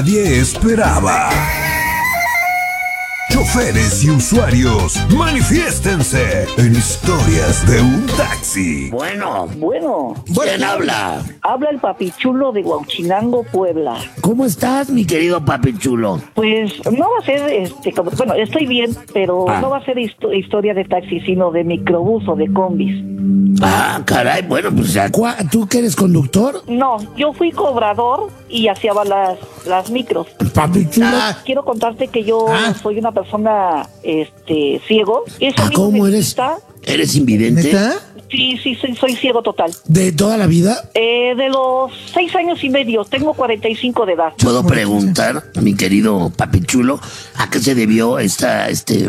Nadie esperaba. Choferes y usuarios, manifiéstense en Historias de un Taxi. Bueno, ¿Quién habla? habla el papichulo de Huauchinango, Puebla. ¿Cómo estás, mi querido papi chulo? Pues no va a ser, bueno, estoy bien, pero no va a ser historia de taxi, sino de microbús o de combis. Ah, caray, bueno, pues ya. ¿Tú que eres conductor? No, yo fui cobrador y hacía las micros. Papi chulo. Quiero contarte que yo soy una persona, ciego. Eso mismo ¿cómo me eres? quita- ¿Eres invidente? ¿Neta? Sí, soy ciego total. ¿De toda la vida? De los 6 años y medio, tengo 45 de edad. ¿Puedo preguntar, mi querido papi chulo, a qué se debió esta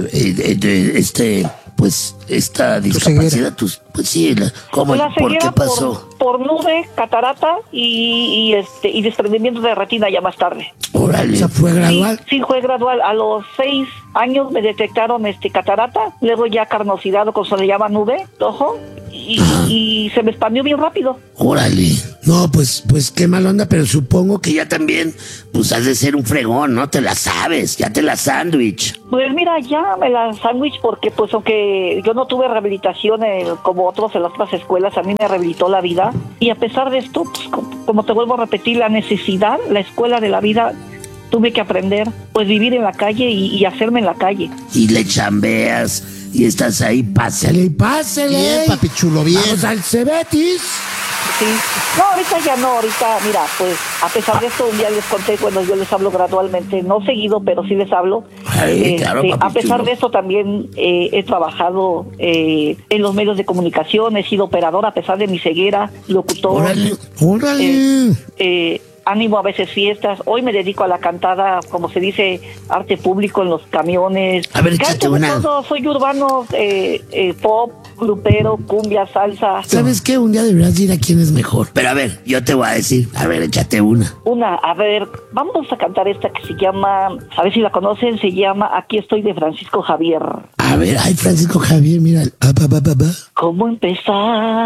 discapacidad? Pues sí, ¿cómo? La ¿Por qué ceguera pasó? por nube, catarata y desprendimiento de retina ya más tarde. Órale. O sea, ¿fue gradual? Sí, fue gradual. A los 6 años me detectaron catarata, luego ya carnosidad o como se le llama nube, ojo, y se me expandió bien rápido. Órale. No, pues qué mal onda, pero supongo que Que ya también, pues has de ser un fregón, ¿no? Te la sabes, ya te la sándwich. Pues mira, ya me la sándwich porque pues aunque yo no tuve rehabilitación como otros en las otras escuelas, a mí me rehabilitó la vida. Y a pesar de esto, pues, como te vuelvo a repetir, la necesidad, la escuela de la vida, tuve que aprender, pues vivir en la calle y hacerme en la calle. Y le chambeas y estás ahí, pásale. Pásele. Bien, papi chulo, bien. Vamos al Cebetis. Sí. No, ahorita ya no, mira, pues a pesar de esto, un día les conté, bueno, yo les hablo gradualmente, no seguido, pero sí les hablo. Ay, claro, papi a pesar chulo. de esto también he trabajado en los medios de comunicación, he sido operador a pesar de mi ceguera, locutor. Órale. Ánimo a veces fiestas. Hoy me dedico a la cantada, como se dice, arte público en los camiones. A ver, échate Canto de una. todo, soy urbano, pop, grupero, cumbia, salsa. ¿Sabes qué? Un día deberías ir a quién es mejor. Pero a ver, yo te voy a decir, a ver, échate una. A ver, vamos a cantar esta que se llama, a ver si la conocen, se llama Aquí estoy de Francisco Javier. A ver, ay, Francisco Javier, mira. ¿Cómo empezar?